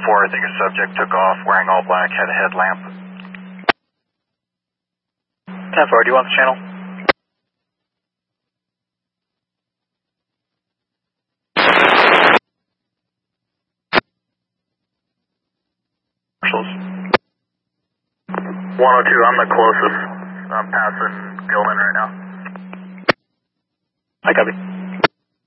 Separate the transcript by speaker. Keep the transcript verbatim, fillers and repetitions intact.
Speaker 1: four, I think a subject took off wearing all black, had a headlamp. ten four, do you want the channel?
Speaker 2: one oh two, I'm the closest. I'm passing Gilman right now.
Speaker 1: I copy.